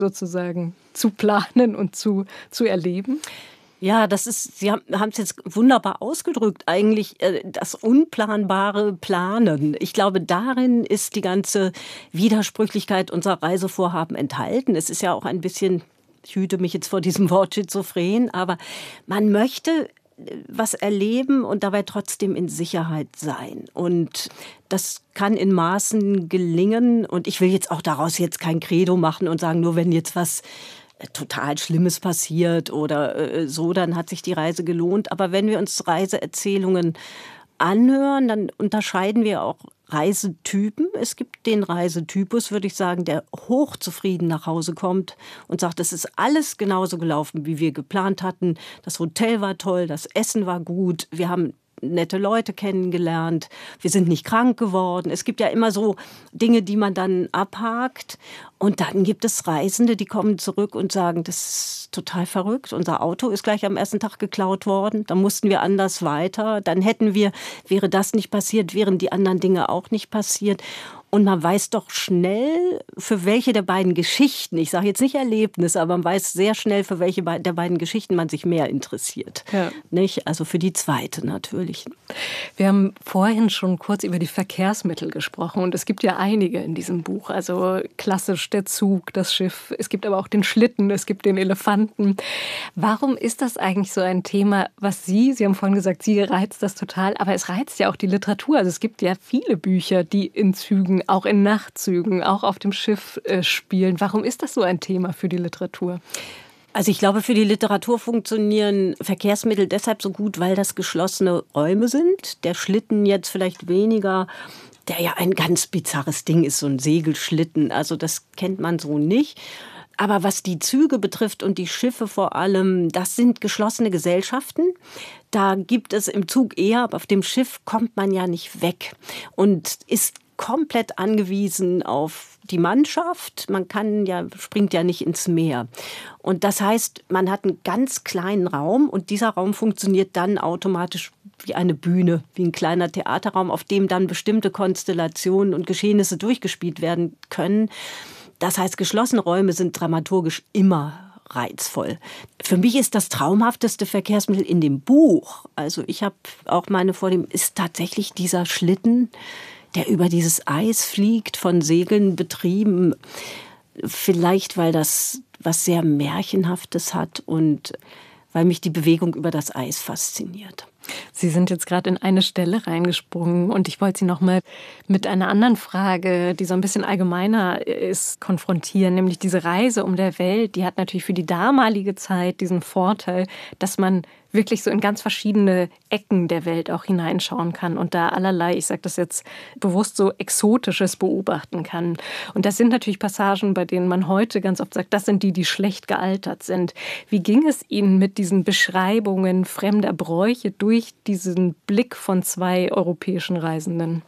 sozusagen zu planen und zu erleben? Ja, Sie haben es jetzt wunderbar ausgedrückt, eigentlich das unplanbare Planen. Ich glaube, darin ist die ganze Widersprüchlichkeit unserer Reisevorhaben enthalten. Es ist ja auch ein bisschen, ich hüte mich jetzt vor diesem Wort schizophren, aber man möchte was erleben und dabei trotzdem in Sicherheit sein. Und das kann in Maßen gelingen. Und ich will jetzt auch daraus jetzt kein Credo machen und sagen, nur wenn jetzt was total Schlimmes passiert oder so, dann hat sich die Reise gelohnt. Aber wenn wir uns Reiseerzählungen anhören, dann unterscheiden wir auch Reisetypen. Es gibt den Reisetypus, würde ich sagen, der hochzufrieden nach Hause kommt und sagt, es ist alles genauso gelaufen, wie wir geplant hatten. Das Hotel war toll, das Essen war gut, wir haben nette Leute kennengelernt, wir sind nicht krank geworden. Es gibt ja immer so Dinge, die man dann abhakt. Und dann gibt es Reisende, die kommen zurück und sagen, das ist total verrückt. Unser Auto ist gleich am ersten Tag geklaut worden. Da mussten wir anders weiter. Dann wäre das nicht passiert, wären die anderen Dinge auch nicht passiert. Und man weiß doch schnell, für welche der beiden Geschichten, ich sage jetzt nicht Erlebnis, aber man weiß sehr schnell, für welche der beiden Geschichten man sich mehr interessiert. Ja. Nicht? Also für die zweite natürlich. Wir haben vorhin schon kurz über die Verkehrsmittel gesprochen und es gibt ja einige in diesem Buch. Also klassisch der Zug, das Schiff, es gibt aber auch den Schlitten, es gibt den Elefanten. Warum ist das eigentlich so ein Thema, was Sie haben vorhin gesagt, Sie reizt das total, aber es reizt ja auch die Literatur. Also es gibt ja viele Bücher, die in Zügen, auch in Nachtzügen, auch auf dem Schiff spielen. Warum ist das so ein Thema für die Literatur? Also ich glaube, für die Literatur funktionieren Verkehrsmittel deshalb so gut, weil das geschlossene Räume sind. Der Schlitten jetzt vielleicht weniger, der ja ein ganz bizarres Ding ist, so ein Segelschlitten. Also das kennt man so nicht. Aber was die Züge betrifft und die Schiffe vor allem, das sind geschlossene Gesellschaften. Da gibt es im Zug eher, aber auf dem Schiff kommt man ja nicht weg und ist komplett angewiesen auf die Mannschaft. Man springt ja nicht ins Meer. Und das heißt, man hat einen ganz kleinen Raum und dieser Raum funktioniert dann automatisch wie eine Bühne, wie ein kleiner Theaterraum, auf dem dann bestimmte Konstellationen und Geschehnisse durchgespielt werden können. Das heißt, geschlossene Räume sind dramaturgisch immer reizvoll. Für mich ist das traumhafteste Verkehrsmittel in dem Buch, also ich habe auch meine Vorlieben, ist tatsächlich dieser Schlitten, der über dieses Eis fliegt, von Segeln betrieben. Vielleicht, weil das was sehr Märchenhaftes hat und weil mich die Bewegung über das Eis fasziniert. Sie sind jetzt gerade in eine Stelle reingesprungen und ich wollte Sie noch mal mit einer anderen Frage, die so ein bisschen allgemeiner ist, konfrontieren, nämlich diese Reise um der Welt, die hat natürlich für die damalige Zeit diesen Vorteil, dass man wirklich so in ganz verschiedene Ecken der Welt auch hineinschauen kann und da allerlei, ich sage das jetzt bewusst so, Exotisches beobachten kann. Und das sind natürlich Passagen, bei denen man heute ganz oft sagt, das sind die schlecht gealtert sind. Wie ging es Ihnen mit diesen Beschreibungen fremder Bräuche durch diesen Blick von zwei europäischen Reisenden?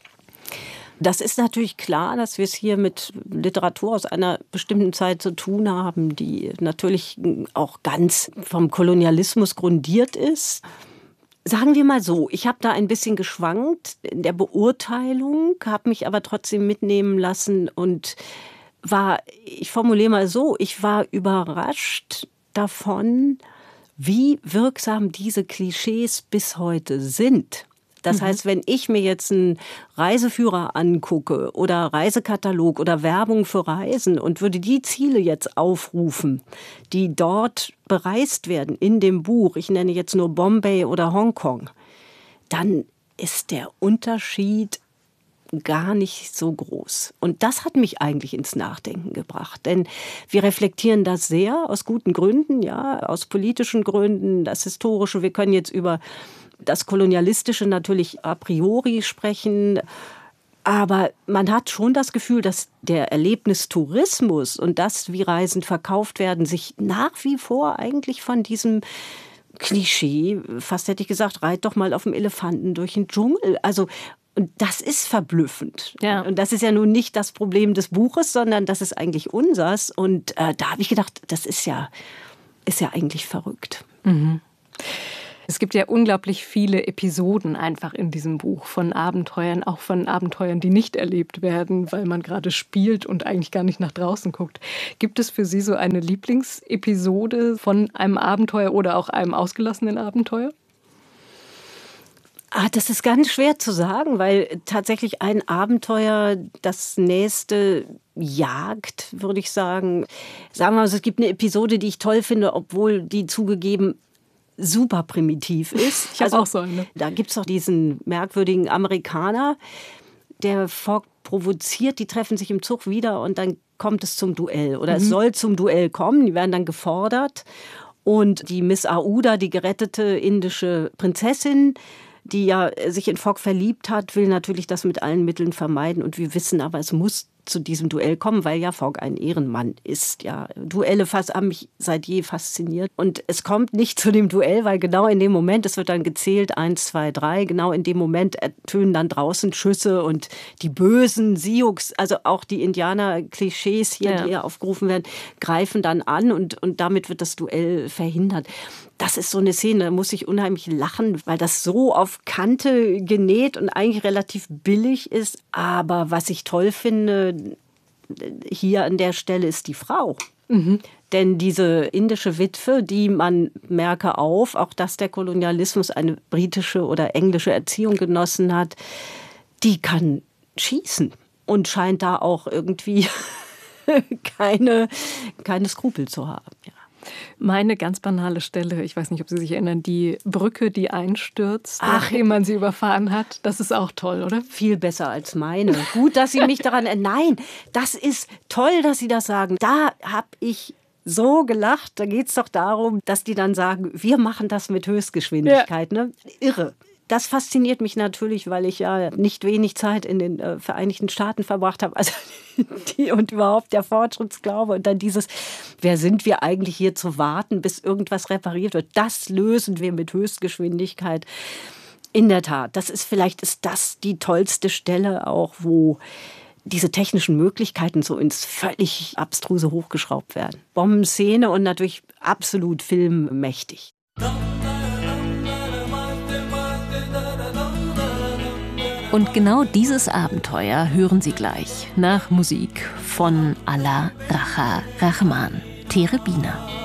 Das ist natürlich klar, dass wir es hier mit Literatur aus einer bestimmten Zeit zu tun haben, die natürlich auch ganz vom Kolonialismus grundiert ist. Sagen wir mal so, ich habe da ein bisschen geschwankt in der Beurteilung, habe mich aber trotzdem mitnehmen lassen und ich formuliere mal so, ich war überrascht davon, wie wirksam diese Klischees bis heute sind. Das heißt, wenn ich mir jetzt einen Reiseführer angucke oder Reisekatalog oder Werbung für Reisen und würde die Ziele jetzt aufrufen, die dort bereist werden in dem Buch, ich nenne jetzt nur Bombay oder Hongkong, dann ist der Unterschied gar nicht so groß. Und das hat mich eigentlich ins Nachdenken gebracht. Denn wir reflektieren das sehr aus guten Gründen, ja, aus politischen Gründen, das Historische. Wir können jetzt über das Kolonialistische natürlich a priori sprechen. Aber man hat schon das Gefühl, dass der Erlebnistourismus und das, wie Reisen verkauft werden, sich nach wie vor eigentlich von diesem Klischee, fast hätte ich gesagt, reit doch mal auf dem Elefanten durch den Dschungel. Also, und das ist verblüffend. Ja. Und das ist ja nun nicht das Problem des Buches, sondern das ist eigentlich unsers. Und da habe ich gedacht, das ist ja eigentlich verrückt. Mhm. Es gibt ja unglaublich viele Episoden einfach in diesem Buch von Abenteuern, auch von Abenteuern, die nicht erlebt werden, weil man gerade spielt und eigentlich gar nicht nach draußen guckt. Gibt es für Sie so eine Lieblingsepisode von einem Abenteuer oder auch einem ausgelassenen Abenteuer? Das ist ganz schwer zu sagen, weil tatsächlich ein Abenteuer das nächste jagt, würde ich sagen. Sagen wir mal, es gibt eine Episode, die ich toll finde, obwohl die zugegeben super primitiv ist. Ich habe auch so eine. Da gibt es doch diesen merkwürdigen Amerikaner, der Fogg provoziert, die treffen sich im Zug wieder und dann kommt es zum Duell. Oder es soll zum Duell kommen, die werden dann gefordert. Und die Miss Aouda, die gerettete indische Prinzessin, die ja sich in Fogg verliebt hat, will natürlich das mit allen Mitteln vermeiden. Und wir wissen aber, es muss zu diesem Duell kommen, weil ja Fogg ein Ehrenmann ist. Ja, Duelle haben mich seit je fasziniert. Und es kommt nicht zu dem Duell, weil genau in dem Moment, es wird dann gezählt, 1, 2, 3, genau in dem Moment ertönen dann draußen Schüsse und die bösen Sioux, also auch die Indianer-Klischees hier, die hier aufgerufen werden, greifen dann an und damit wird das Duell verhindert. Das ist so eine Szene, da muss ich unheimlich lachen, weil das so auf Kante genäht und eigentlich relativ billig ist. Aber was ich toll finde, hier an der Stelle ist die Frau. Denn diese indische Witwe, die man merke auf, auch dass der Kolonialismus eine britische oder englische Erziehung genossen hat, die kann schießen und scheint da auch irgendwie keine Skrupel zu haben. Ja. Meine ganz banale Stelle, ich weiß nicht, ob Sie sich erinnern, die Brücke, die einstürzt, nachdem man sie überfahren hat, das ist auch toll, oder? Viel besser als meine. Gut, dass Sie mich daran erinnern. Nein, das ist toll, dass Sie das sagen. Da habe ich so gelacht. Da geht es doch darum, dass die dann sagen, wir machen das mit Höchstgeschwindigkeit. Ja. Ne? Irre. Das fasziniert mich natürlich, weil ich ja nicht wenig Zeit in den Vereinigten Staaten verbracht habe. Also und überhaupt der Fortschrittsglaube und dann dieses, wer sind wir eigentlich hier zu warten, bis irgendwas repariert wird. Das lösen wir mit Höchstgeschwindigkeit. In der Tat, vielleicht ist das die tollste Stelle auch, wo diese technischen Möglichkeiten so ins völlig Abstruse hochgeschraubt werden. Bombenszene und natürlich absolut filmmächtig. Und genau dieses Abenteuer hören Sie gleich nach Musik von Allah Racha Rahman, Tere Bina.